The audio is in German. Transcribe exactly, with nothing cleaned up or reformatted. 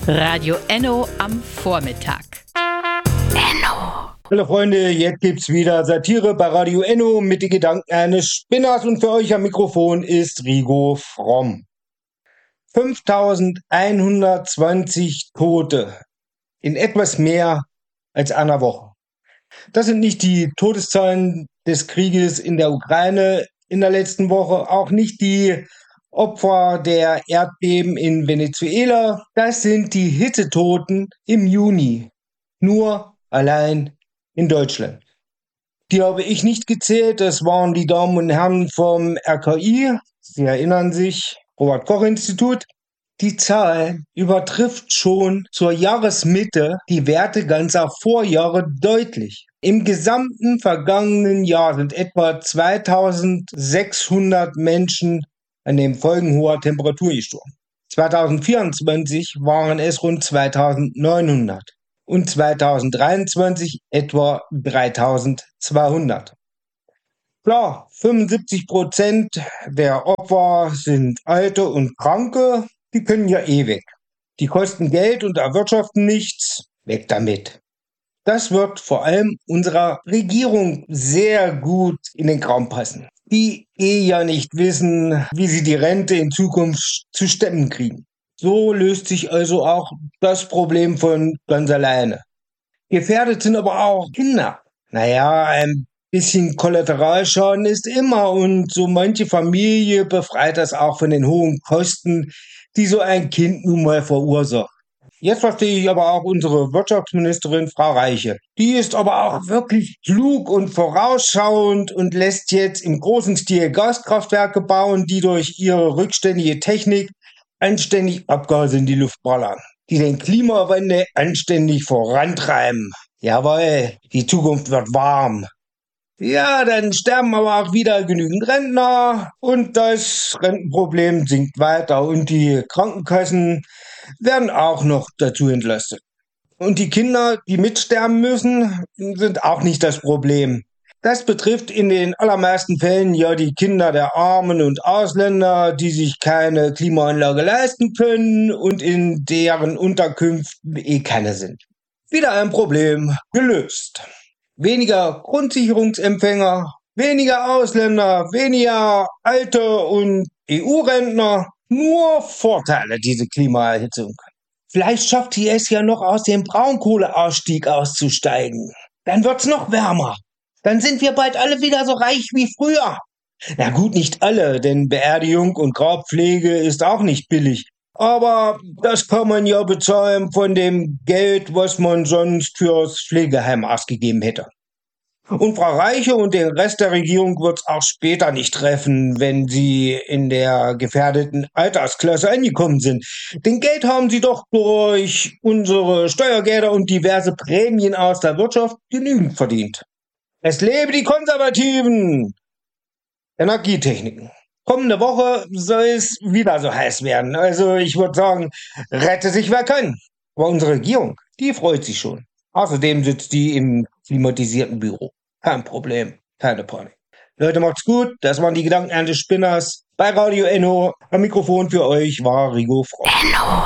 Radio Enno am Vormittag. Enno. Hallo Freunde, jetzt gibt's wieder Satire bei Radio Enno mit den Gedanken eines Spinners und für euch am Mikrofon ist Rigo Fromm. fünftausendeinhundertzwanzig Tote in etwas mehr als einer Woche. Das sind nicht die Todeszahlen des Krieges in der Ukraine in der letzten Woche, auch nicht die Opfer der Erdbeben in Venezuela. Das sind die Hitzetoten im Juni. Nur allein in Deutschland. Die habe ich nicht gezählt, das waren die Damen und Herren vom R K I. Sie erinnern sich, Robert-Koch-Institut. Die Zahl übertrifft schon zur Jahresmitte die Werte ganzer Vorjahre deutlich. Im gesamten vergangenen Jahr sind etwa zweitausendsechshundert Menschen an den Folgen hoher Temperatur gestorben. zweitausendvierundzwanzig waren es rund zweitausendneunhundert und zweitausenddreiundzwanzig etwa dreitausendzweihundert. Klar, fünfundsiebzig Prozent der Opfer sind Alte und Kranke, die können ja eh weg. Die kosten Geld und erwirtschaften nichts, weg damit. Das wird vor allem unserer Regierung sehr gut in den Kram passen, die eh ja nicht wissen, wie sie die Rente in Zukunft zu stemmen kriegen. So löst sich also auch das Problem von ganz alleine. Gefährdet sind aber auch Kinder. Naja, ein bisschen Kollateralschaden ist immer und so manche Familie befreit das auch von den hohen Kosten, die so ein Kind nun mal verursacht. Jetzt verstehe ich aber auch unsere Wirtschaftsministerin Frau Reiche. Die ist aber auch wirklich klug und vorausschauend und lässt jetzt im großen Stil Gaskraftwerke bauen, die durch ihre rückständige Technik anständig Abgase in die Luft ballern, die den Klimawandel anständig vorantreiben. Jawohl, die Zukunft wird warm. Ja, dann sterben aber auch wieder genügend Rentner und das Rentenproblem sinkt weiter und die Krankenkassen werden auch noch dazu entlastet. Und die Kinder, die mitsterben müssen, sind auch nicht das Problem. Das betrifft in den allermeisten Fällen ja die Kinder der Armen und Ausländer, die sich keine Klimaanlage leisten können und in deren Unterkünften eh keine sind. Wieder ein Problem gelöst. Weniger Grundsicherungsempfänger, weniger Ausländer, weniger Alte und E U-Rentner. Nur Vorteile, diese Klimaerhitzung. Vielleicht schafft sie es ja noch aus dem Braunkohleausstieg auszusteigen. Dann wird's noch wärmer. Dann sind wir bald alle wieder so reich wie früher. Na gut, nicht alle, denn Beerdigung und Grabpflege ist auch nicht billig. Aber das kann man ja bezahlen von dem Geld, was man sonst fürs Pflegeheim ausgegeben hätte. Und Frau Reiche und den Rest der Regierung wird's auch später nicht treffen, wenn sie in der gefährdeten Altersklasse angekommen sind. Denn Geld haben sie doch durch unsere Steuergelder und diverse Prämien aus der Wirtschaft genügend verdient. Es lebe die Konservativen! Energietechniken. Kommende Woche soll es wieder so heiß werden. Also ich würde sagen, rette sich wer kann. Aber unsere Regierung, die freut sich schon. Außerdem sitzt die im klimatisierten Büro. Kein Problem, keine Panik. Leute, macht's gut. Das waren die Gedanken eines Spinners bei Radio Enno. Am Mikrofon für euch war Rigo Fromm. Enno.